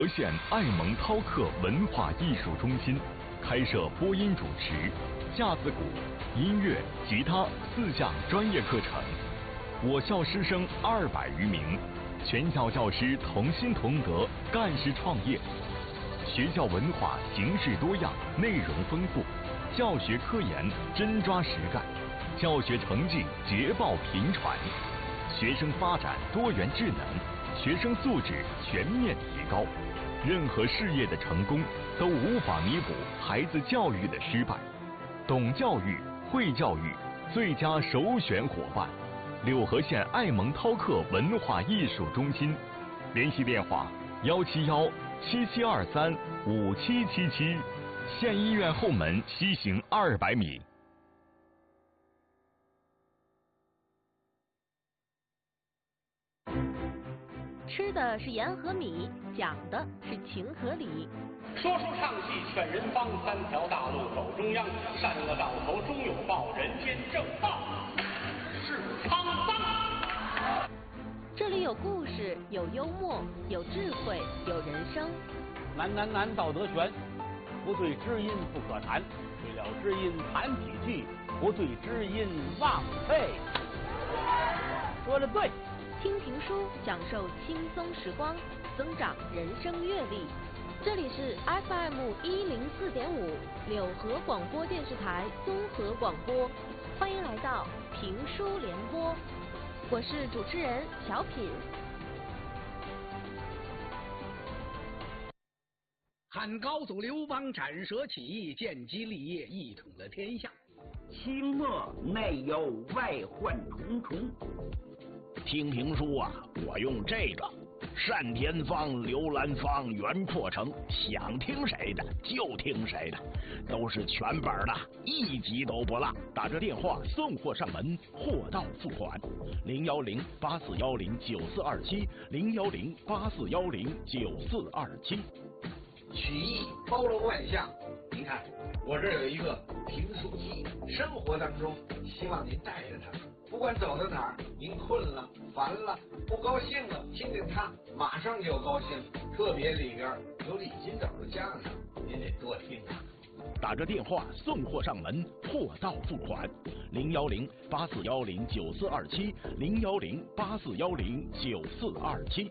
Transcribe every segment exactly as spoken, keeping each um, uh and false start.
和县爱蒙饕客文化艺术中心开设播音主持、架子鼓、音乐、吉他四项专业课程。我校师生二百余名，全校教师同心同德，干事创业。学校文化形式多样，内容丰富，教学科研真抓实干，教学成绩捷报频传，学生发展多元智能，学生素质全面提高。任何事业的成功都无法弥补孩子教育的失败。懂教育、会教育，最佳首选伙伴。柳河县爱蒙饕客文化艺术中心，联系电话：幺七幺七七二三五七七七，县医院后门西行二百米。 吃的是盐和米，讲的是情和理。 说书唱戏劝人方，三条大路走中央，善恶到头终有报，人间正道是沧桑。 这里有故事，有幽默，有智慧，有人生。 难难难，道德悬，不对知音不可谈，对了知音谈几句，不对知音忘废。说的对。 听评书，享受轻松时光，增长人生阅历。这里是 F M 一零四点五柳河广播电视台综合广播，欢迎来到评书联播，我是主持人小品。 汉高祖刘邦斩蛇起义，建基立业，一统了天下。 清末内忧外患重重。听评书啊，我用这个单田芳、刘兰芳、袁阔成，想听谁的就听谁的，都是全本的，一集都不落。打着电话送货上门，货到付款。零幺零八四幺零九四二七，零幺零八四幺零九四二七。 曲艺包罗万象，您看我这有一个评书机，生活当中希望您带着它。不管走到哪儿，您困了、烦了、不高兴了，听听它，马上就高兴。特别里边有李金斗的相声，您得多听啊。 打着电话送货上门，货到付款。零幺零八四幺零九四二七，零幺零八四幺零九四二七。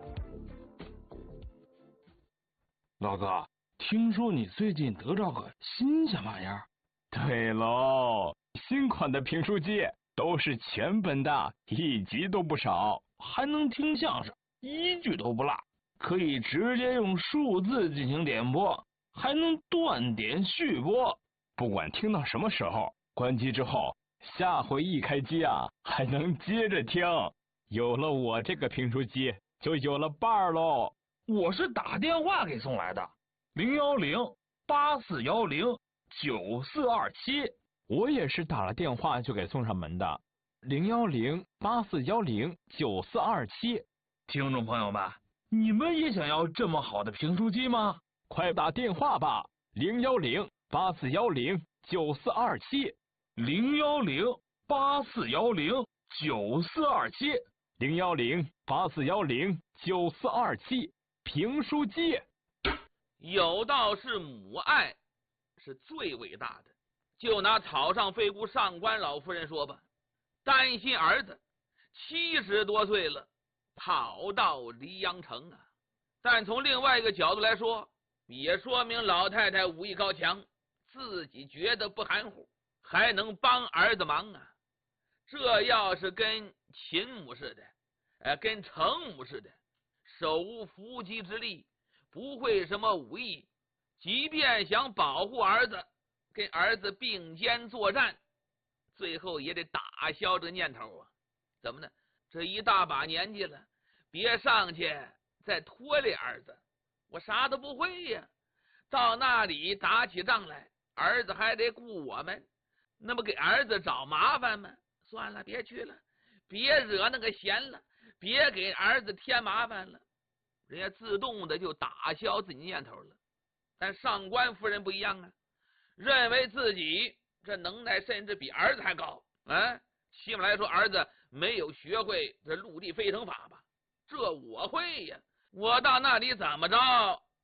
老哥，听说你最近得着个新鲜玩意儿？ 对喽，新款的评书机。都是全本的，一集都不少， 还能听相声，一句都不落，可以直接用数字进行点播，还能断点续播。 不管听到什么时候，关机之后，下回一开机啊，还能接着听。有了我这个评书机，就有了伴儿喽。 我是打电话给送来的，零幺零八四幺零九四二七。 我也是打了电话就给送上门的，零幺零八四幺零九四二七。 听众朋友们，你们也想要这么好的评书机吗？ 快打电话吧，零幺零八四幺零九四二七， 零幺零八四幺零九四二七， 零幺零八四幺零九四二七。评书机， 有道是母爱是最伟大的。就拿草上飞姑上官老夫人说吧，担心儿子七十多岁了，跑到黎阳城啊。但从另外一个角度来说，也说明老太太武艺高强，自己觉得不含糊，还能帮儿子忙啊。这要是跟秦母似的，呃，跟程母似的，手无缚鸡之力，不会什么武艺，即便想保护儿子，跟儿子并肩作战，最后也得打消这念头啊。怎么呢？这一大把年纪了，别上去再拖累儿子，我啥都不会呀。到那里打起仗来，儿子还得顾我们，那不给儿子找麻烦吗？算了，别去了，别惹那个闲了，别给儿子添麻烦了。人家自动的就打消自己念头了。但上官夫人不一样啊，认为自己这能耐甚至比儿子还高啊！起码来说，儿子没有学会这陆地飞腾法吧？这我会呀！我到那里怎么着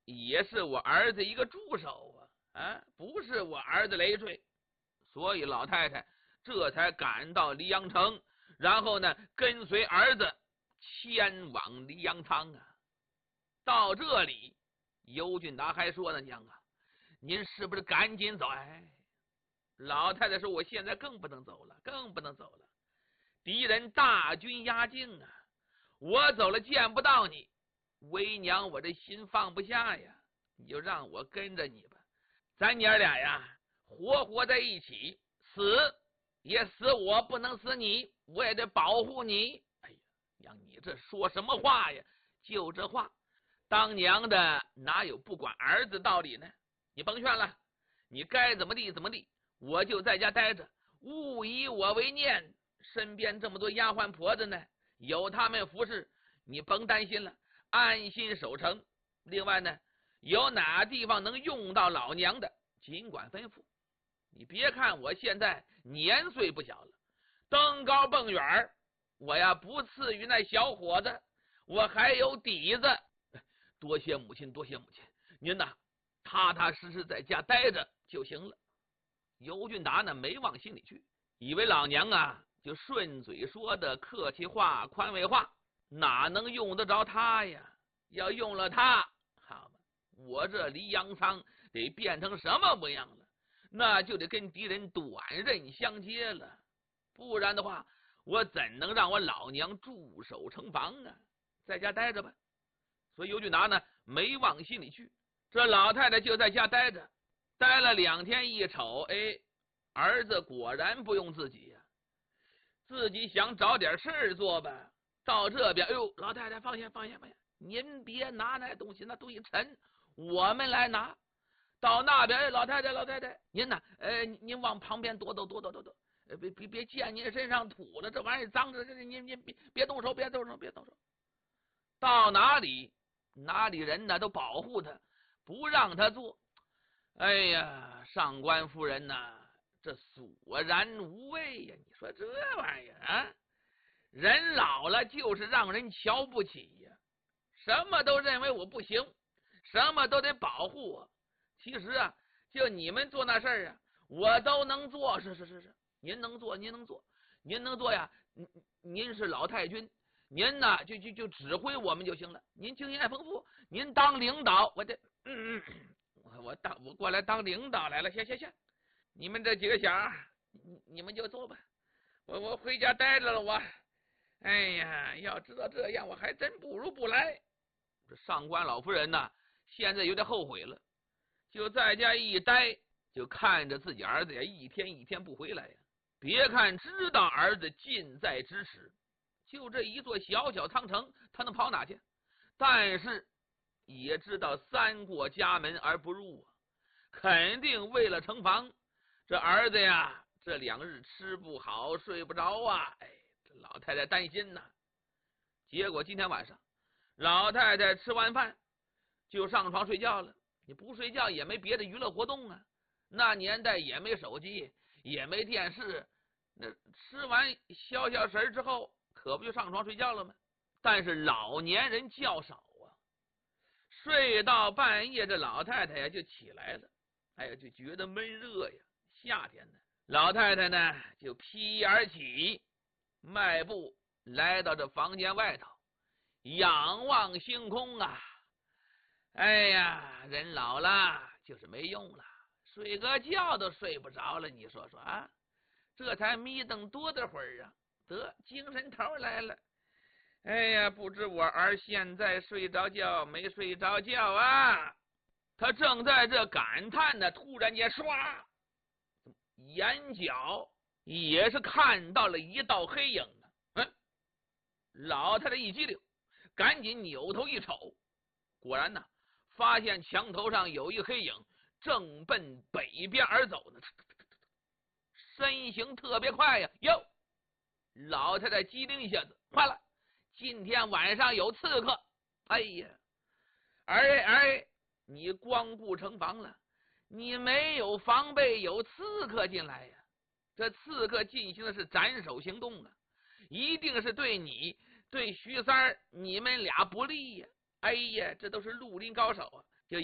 也是我儿子一个助手啊，啊，不是我儿子累赘，所以老太太这才赶到黎阳城，然后呢，跟随儿子前往黎阳仓啊。到这里，尤俊达还说呢：“娘啊，您是不是赶紧走？”哎，老太太说：“我现在更不能走了，更不能走了。敌人大军压境啊，我走了见不到你，为娘我这心放不下呀。你就让我跟着你吧，咱娘俩呀，活活在一起，死也死我，不能死你，我也得保护你。”哎呀，娘，你这说什么话呀？就这话。当娘的哪有不管儿子道理呢？你甭劝了，你该怎么地怎么地，我就在家待着，勿以我为念。身边这么多丫鬟婆子呢，有他们服侍，你甭担心了，安心守城。另外呢，有哪地方能用到老娘的，尽管吩咐。你别看我现在年岁不小了，登高蹦远，我呀不次于那小伙子，我还有底子。多谢母亲，多谢母亲，您呐，踏踏实实在家待着就行了。尤俊达呢，没往心里去，以为老娘啊就顺嘴说的客气话、宽慰话，哪能用得着他呀？要用了他，好吧，我这黎阳仓得变成什么模样了？那就得跟敌人短刃相接了，不然的话，我怎能让我老娘驻守城防啊？在家待着吧。所以尤俊达呢没往心里去，这老太太就在家待着，待了两天一瞅，哎，儿子果然不用自己呀、啊，自己想找点事做吧。到这边，哎呦，老太太放下放下放下，您别拿那东西，那东西沉，我们来拿。到那边，哎，老太太老太太，您呢？呃，您往旁边躲躲躲躲躲躲，呃，别别别溅您身上土了，这玩意儿脏着，这您您别别动手，别动手，别动手。到哪里？哪里人呢都保护他，不让他做。哎呀，上官夫人呐，这索然无味呀！你说这玩意儿啊，人老了就是让人瞧不起呀，什么都认为我不行，什么都得保护我。其实啊，就你们做那事儿啊，我都能做。是是是是，您能做，您能做，您能做呀！您您是老太君。您呢，就就就指挥我们就行了。您经验丰富，您当领导，我得，嗯，我我当我过来当领导来了。行行行，你们这几个小儿，你你们就做吧。我我回家待着了。我，哎呀，要知道这样，我还真不如不来。这上官老夫人呢，现在有点后悔了，就在家一待，就看着自己儿子呀，一天一天不回来呀。别看知道儿子近在咫尺。就这一座小小仓城，他能跑哪去？但是也知道三过家门而不入啊，肯定为了城防。这儿子呀，这两日吃不好，睡不着啊！哎，这老太太担心呐。结果今天晚上，老太太吃完饭就上床睡觉了。你不睡觉也没别的娱乐活动啊。那年代也没手机，也没电视，那吃完消消食之后，可不就上床睡觉了吗？但是老年人较少啊，睡到半夜，这老太太呀就起来了，哎呀，就觉得闷热呀。夏天呢，老太太呢就披衣而起，迈步来到这房间外头，仰望星空啊。哎呀，人老了就是没用了，睡个觉都睡不着了。你说说啊，这才眯瞪多大会儿啊，得精神头来了。哎呀，不知我儿现在睡着觉没睡着觉啊？他正在这感叹呢，突然间唰，眼角也是看到了一道黑影啊。嗯，老太太一激灵，赶紧扭头一瞅，果然呢，发现墙头上有一黑影正奔北边而走呢，身形特别快呀。哟，老太太机灵一下子，坏了，今天晚上有刺客。哎呀，儿儿，你光顾城防了，你没有防备有刺客进来呀。这刺客进行的是斩首行动啊，一定是对你对徐三儿你们俩不利呀。哎呀，这都是绿林高手啊，